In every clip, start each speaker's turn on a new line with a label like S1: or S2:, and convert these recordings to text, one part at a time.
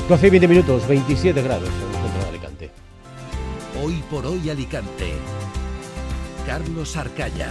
S1: 12 y 20 minutos, 27 grados en el centro de Alicante.
S2: Hoy por hoy Alicante. Carlos Arcaya.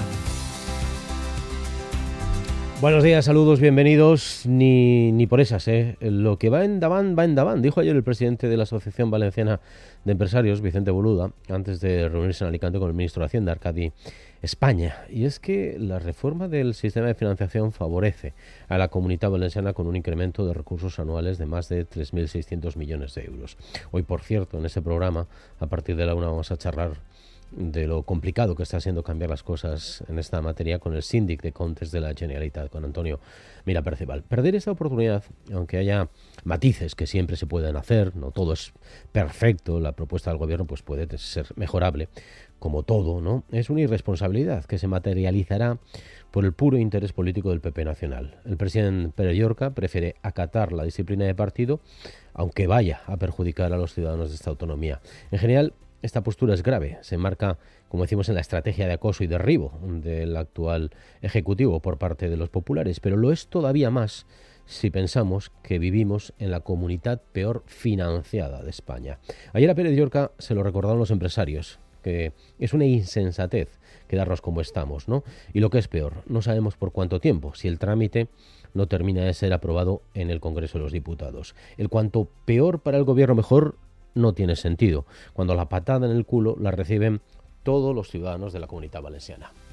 S1: Buenos días, saludos, bienvenidos. Ni por esas, ¿eh? Lo que va en davant, dijo ayer el presidente de la Asociación Valenciana de Empresarios, Vicente Boluda, antes de reunirse en Alicante con el ministro de Hacienda, Arcadi España. Y es que la reforma del sistema de financiación favorece a la Comunitat Valenciana con un incremento de recursos anuales de más de 3.600 millones de euros. Hoy, por cierto, en este programa, a partir de la 1 vamos a charlar de lo complicado que está siendo cambiar las cosas en esta materia con el síndic de Comptes de la Generalitat, con Antonio Mira Perceval. Perder esta oportunidad, aunque haya matices que siempre se pueden hacer, no todo es perfecto, la propuesta del gobierno pues puede ser mejorable, como todo, ¿no? Es una irresponsabilidad que se materializará por el puro interés político del PP nacional. El presidente Pere Llorca prefiere acatar la disciplina de partido, aunque vaya a perjudicar a los ciudadanos de esta autonomía. En general, esta postura es grave, se enmarca, como decimos, en la estrategia de acoso y derribo del actual Ejecutivo por parte de los populares, pero lo es todavía más si pensamos que vivimos en la comunidad peor financiada de España. Ayer a Pere Llorca se lo recordaron los empresarios, que es una insensatez quedarnos como estamos, ¿no? Y lo que es peor, no sabemos por cuánto tiempo, si el trámite no termina de ser aprobado en el Congreso de los Diputados. El cuanto peor para el gobierno mejor no tiene sentido, cuando la patada en el culo la reciben todos los ciudadanos de la Comunitat Valenciana.